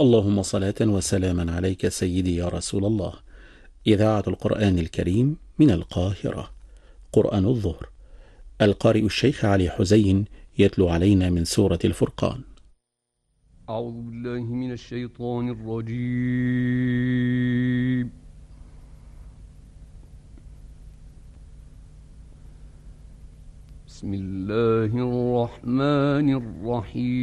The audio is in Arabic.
اللهم صلاة وسلاما عليك سيدي يا رسول الله. إذاعة القرآن الكريم من القاهرة. قرآن الظهر. القارئ الشيخ علي حزين يتلو علينا من سورة الفرقان. أعوذ بالله من الشيطان الرجيم. بسم الله الرحمن الرحيم.